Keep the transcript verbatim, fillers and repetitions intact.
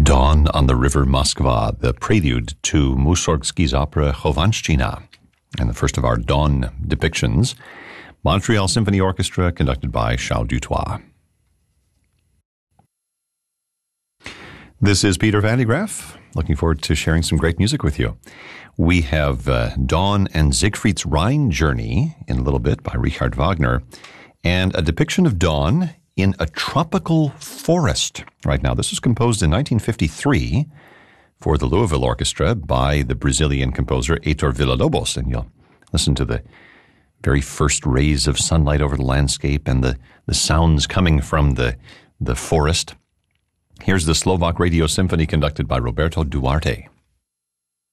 Dawn on the River Moskva, the prelude to Mussorgsky's opera Chovanshchina, and the first of our Dawn depictions, Montreal Symphony Orchestra, conducted by Charles Dutoit. This is Peter Van de Graaff, looking forward to sharing some great music with you. We have uh, Dawn and Siegfried's Rhine Journey in a little bit by Richard Wagner, and a depiction of Dawn in a tropical forest. Right now, this was composed in nineteen fifty-three for the Louisville Orchestra by the Brazilian composer Heitor Villa-Lobos, and you'll listen to the very first rays of sunlight over the landscape and the, the sounds coming from the, the forest. Here's the Slovak Radio Symphony conducted by Roberto Duarte.